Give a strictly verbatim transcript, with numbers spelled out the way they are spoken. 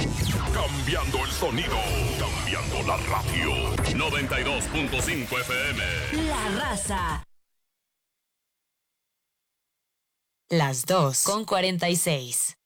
Cambiando el sonido, cambiando la radio. noventa y dos punto cinco F M. La Raza. Las dos con cuarenta y seis.